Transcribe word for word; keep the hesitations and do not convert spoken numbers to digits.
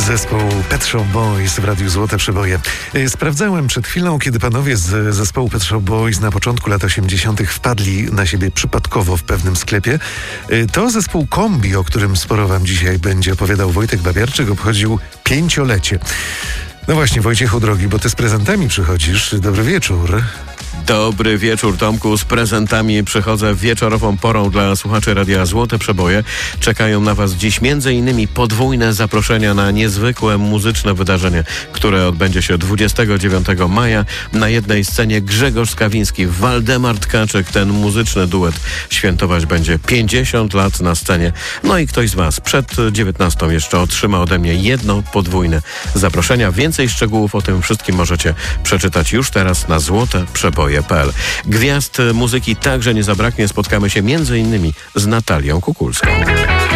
Zespół Pet Shop Boys w Radiu Złote Przeboje. Sprawdzałem przed chwilą, kiedy panowie z zespołu Pet Shop Boys na początku lat osiemdziesiątych wpadli na siebie przypadkowo w pewnym sklepie. To zespół Kombi, o którym sporo wam dzisiaj będzie opowiadał Wojtek Babiarczyk, obchodził pięciolecie. No właśnie, Wojciechu drogi, bo ty z prezentami przychodzisz. Dobry wieczór. Dobry wieczór, Tomku. Z prezentami przychodzę wieczorową porą dla słuchaczy Radia Złote Przeboje. Czekają na was dziś między innymi podwójne zaproszenia na niezwykłe muzyczne wydarzenie, które odbędzie się dwudziestego dziewiątego maja. Na jednej scenie Grzegorz Skawiński, Waldemar Tkaczyk. Ten muzyczny duet świętować będzie pięćdziesiąt lat na scenie. No i ktoś z was przed dziewiętnastą jeszcze otrzyma ode mnie jedno podwójne zaproszenia. Więcej szczegółów o tym wszystkim możecie przeczytać już teraz na złote przeboje kropka p l. Gwiazd muzyki także nie zabraknie. Spotkamy się między innymi z Natalią Kukulską.